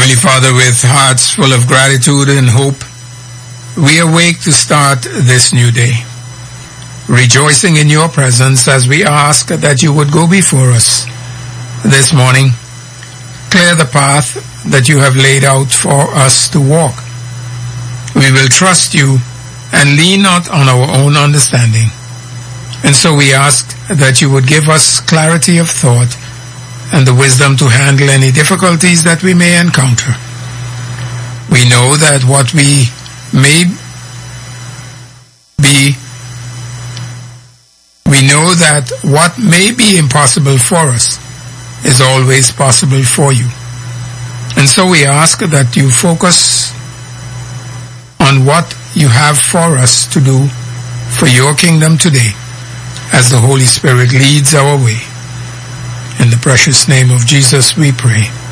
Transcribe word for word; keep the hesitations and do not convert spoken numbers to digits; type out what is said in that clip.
Heavenly Father, with hearts full of gratitude and hope, we awake to start this new day, rejoicing in your presence as we ask that you would go before us this morning, clear the path that you have laid out for us to walk. We will trust you and lean not on our own understanding. And so we ask that you would give us clarity of thought and the wisdom to handle any difficulties that we may encounter. We know that what we may be, we know that what may be impossible for us is always possible for you. And so we ask that you focus on what you have for us to do for your kingdom today as the Holy Spirit leads our way. In the precious name of Jesus we pray.